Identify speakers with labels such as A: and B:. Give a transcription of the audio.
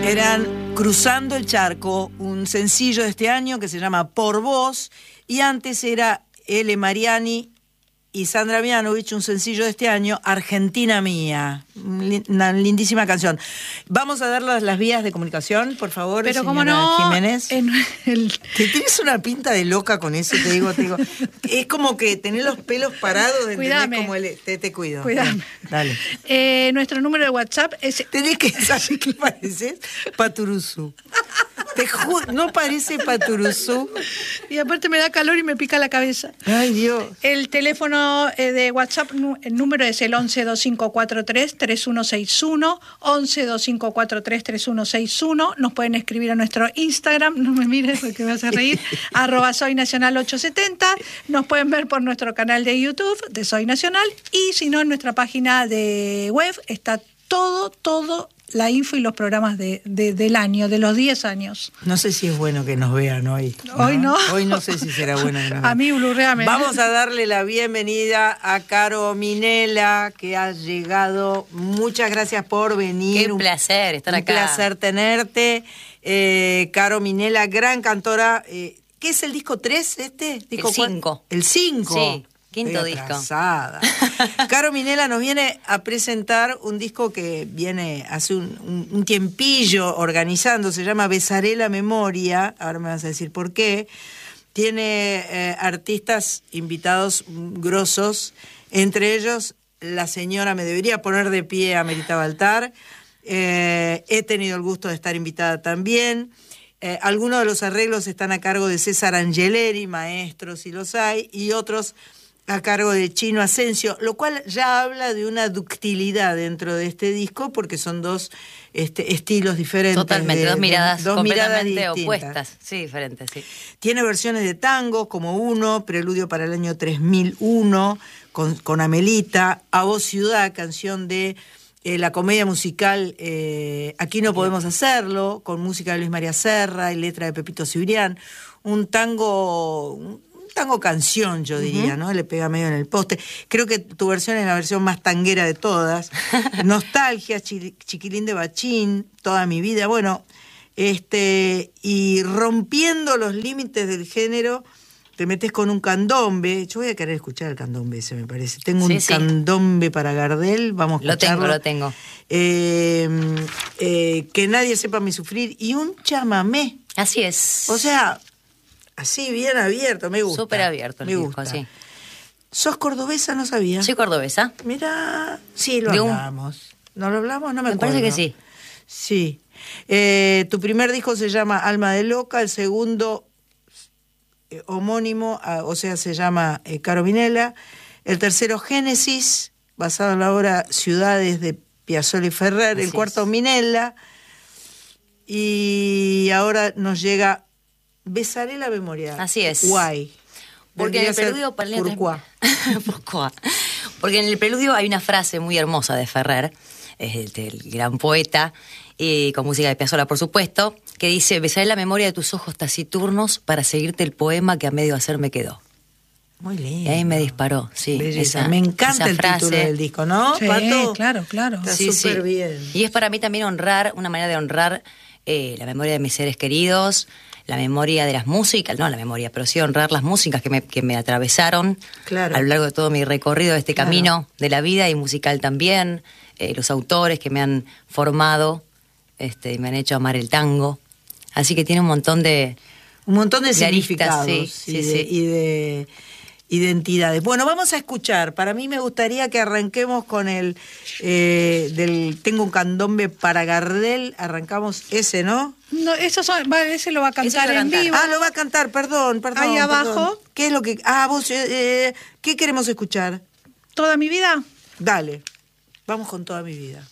A: Eran Cruzando el Charco, un sencillo de este año que se llama Por Vos, y antes era Ele Mariani y Sandra Mianovich, un sencillo de este año, Argentina Mía. Una lindísima canción. Vamos a dar las vías de comunicación, por favor,
B: pero
A: señora
B: como no,
A: Jiménez. Te tienes una pinta de loca con eso, te digo. Es como que tenés los pelos parados,
B: Cuidame.
A: Como te cuido.
B: Cuidame.
A: Dale.
B: Nuestro número de WhatsApp es...
A: Tenés que saber que pareces Paturuzú. Te juro, no parece Paturuzú.
B: Y aparte me da calor y me pica la cabeza.
A: Ay, Dios.
B: El teléfono de WhatsApp, el número es el 112543-3161, 112543-3161. Nos pueden escribir a nuestro Instagram, no me mires porque me vas a reír, @soynacional870. Nos pueden ver por nuestro canal de YouTube de Soy Nacional, y si no, en nuestra página de web está todo la info y los programas del año, de los 10 años.
A: No sé si es bueno que nos vean hoy.
B: Hoy no.
A: Hoy no sé si será bueno que nos vean.
B: A mí, blurreame.
A: Vamos a darle la bienvenida a Caro Minella, que ha llegado. Muchas gracias por venir.
C: Qué placer estar acá.
A: Un placer tenerte. Caro Minella, gran cantora. ¿Qué es el disco 3 este?
C: ¿Disco el 5.
A: El 5.
C: Sí. Quinto disco.
A: Caro Minella nos viene a presentar un disco que viene hace un tiempillo organizando, se llama Besaré la Memoria, ahora me vas a decir por qué. Tiene artistas invitados grosos, entre ellos la señora Me Debería Poner de Pie, Amerita Baltar. He tenido el gusto de estar invitada también. Algunos de los arreglos están a cargo de César Angeleri, maestros si los hay, y otros a cargo de Chino Asensio, lo cual ya habla de una ductilidad dentro de este disco, porque son dos estilos diferentes.
C: Totalmente, dos miradas completamente
A: distintas.
C: opuestas. Sí, diferentes, sí.
A: Tiene versiones de tango, como Uno, Preludio para el año 3001, con Amelita, A Vos Ciudad, canción de la comedia musical Aquí no podemos hacerlo, con música de Luis María Serra y letra de Pepito Cibrián. Un tango canción, yo diría, ¿no? Le pega medio en el poste. Creo que tu versión es la versión más tanguera de todas. Nostalgia, Chiquilín de Bachín, Toda mi vida. Bueno, y rompiendo los límites del género, te metes con un candombe. Yo voy a querer escuchar el candombe ese, me parece. Tengo un candombe para Gardel, vamos a escucharlo.
C: Lo tengo.
A: Que nadie sepa mi sufrir, y un chamamé.
C: Así es.
A: O sea, así, bien abierto, me gusta.
C: Súper abierto el disco, sí.
A: ¿Sos cordobesa? No sabía.
C: Soy cordobesa.
A: Mirá, sí, lo hablamos. ¿No lo hablamos? No me acuerdo.
C: Me parece que sí.
A: Sí. Tu primer disco se llama Alma de Loca, el segundo homónimo, o sea, se llama Caro Minella. El tercero, Génesis, basado en la obra Ciudades de Piazzolla y Ferrer. El cuarto, Minella. Y ahora nos llega Besaré la Memoria.
C: Así es.
A: Guay.
C: Porque en el preludio... Porque en el preludio hay una frase muy hermosa de Ferrer, el gran poeta, con música de Piazzolla, por supuesto, que dice: besaré la memoria de tus ojos taciturnos para seguirte el poema que a medio hacer me quedó.
A: Muy lindo.
C: Y ahí me disparó, sí.
A: Me encanta el
C: frase.
A: título del disco, ¿no,
B: Sí,
A: Pato?
B: claro.
A: Está súper bien.
C: Y es para mí también una manera de honrar la memoria de mis seres queridos, la memoria de las músicas, no la memoria, pero sí honrar las músicas que me atravesaron a lo largo de todo mi recorrido de este camino de la vida, y musical también, los autores que me han formado y me han hecho amar el tango. Así que tiene un montón de
A: significados y de identidades. Bueno, vamos a escuchar. Para mí me gustaría que arranquemos con el Tengo un candombe para Gardel. Arrancamos ese, ¿no?
B: No, ese lo va a cantar en vivo.
A: Ah, lo va a cantar, perdón.
B: Ahí abajo.
A: Perdón. ¿Qué es lo que...? Vos, ¿qué queremos escuchar?
B: ¿Toda mi vida?
A: Dale, vamos con Toda mi vida.